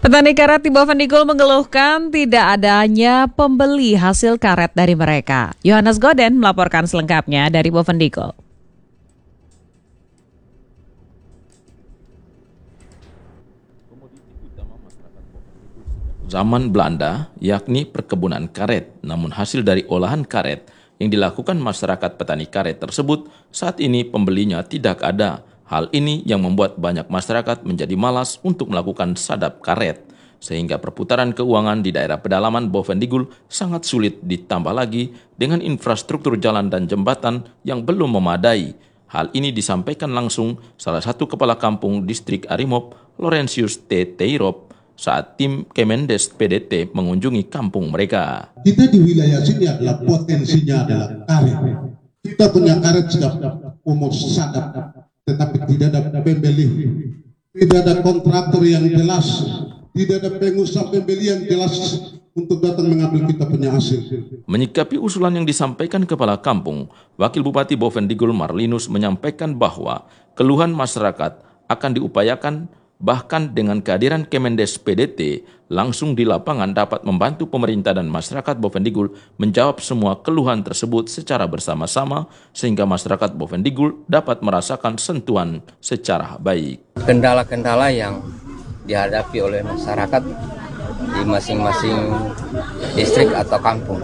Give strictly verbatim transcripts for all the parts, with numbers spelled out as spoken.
Petani karet di Bovendigul mengeluhkan tidak adanya pembeli hasil karet dari mereka. Yohanes Goden melaporkan selengkapnya dari Bovendigul. Zaman Belanda, yakni perkebunan karet, namun hasil dari olahan karet yang dilakukan masyarakat petani karet tersebut, saat ini pembelinya tidak ada. Hal ini yang membuat banyak masyarakat menjadi malas untuk melakukan sadap karet, sehingga perputaran keuangan di daerah pedalaman Bovendigul sangat sulit, ditambah lagi dengan infrastruktur jalan dan jembatan yang belum memadai. Hal ini disampaikan langsung salah satu kepala kampung distrik Arimop, Laurentius T. Teirop, saat tim Kemendes P D T mengunjungi kampung mereka. Kita di wilayah sini adalah potensinya adalah karet. Kita punya karet sudah umur sadap, tetapi tidak ada pembeli, tidak ada kontraktor yang jelas, tidak ada pengusaha pembeli yang jelas untuk datang mengambil kita punya hasil. Menyikapi usulan yang disampaikan kepala kampung, Wakil Bupati Bovendigul Marlinus menyampaikan bahwa keluhan masyarakat akan diupayakan, bahkan dengan kehadiran Kemendes P D T langsung di lapangan dapat membantu pemerintah dan masyarakat Bovendigul menjawab semua keluhan tersebut secara bersama-sama sehingga masyarakat Bovendigul dapat merasakan sentuhan secara baik. Kendala-kendala yang dihadapi oleh masyarakat di masing-masing distrik atau kampung.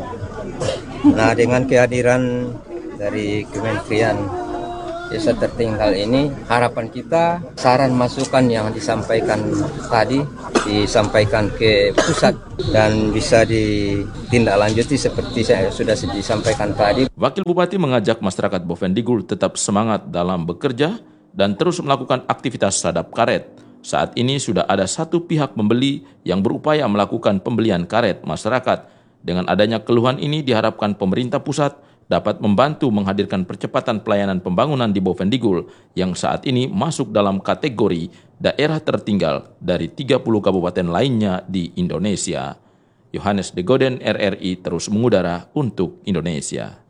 Nah, dengan kehadiran dari Kementerian Desa Tertinggal ini, harapan kita saran masukan yang disampaikan tadi disampaikan ke pusat dan bisa ditindaklanjuti seperti saya sudah disampaikan tadi. Wakil Bupati mengajak masyarakat Bovendigul tetap semangat dalam bekerja dan terus melakukan aktivitas sadap karet. Saat ini sudah ada satu pihak pembeli yang berupaya melakukan pembelian karet masyarakat. Dengan adanya keluhan ini diharapkan pemerintah pusat dapat membantu menghadirkan percepatan pelayanan pembangunan di Bovendigul yang saat ini masuk dalam kategori daerah tertinggal dari tiga puluh kabupaten lainnya di Indonesia. Yohanes de Goden, R R I, terus mengudara untuk Indonesia.